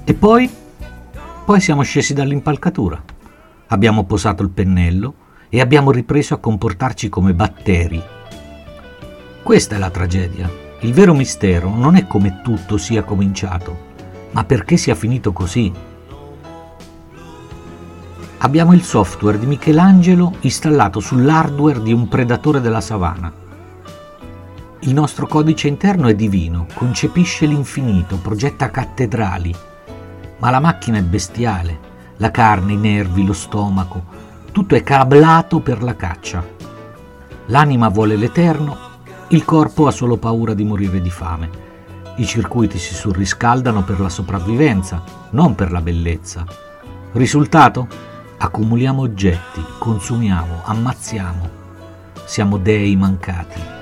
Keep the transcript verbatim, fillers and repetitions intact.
E poi? Poi siamo scesi dall'impalcatura, abbiamo posato il pennello e abbiamo ripreso a comportarci come batteri. Questa è la tragedia. Il vero mistero non è come tutto sia cominciato, ma perché sia finito così. Abbiamo il software di Michelangelo installato sull'hardware di un predatore della savana. Il nostro codice interno è divino, concepisce l'infinito, progetta cattedrali, ma la macchina è bestiale, la carne, i nervi, lo stomaco, tutto è cablato per la caccia. L'anima vuole l'eterno, il corpo ha solo paura di morire di fame. I circuiti si surriscaldano per la sopravvivenza, non per la bellezza. Risultato? Accumuliamo oggetti, consumiamo, ammazziamo. Siamo dei mancati.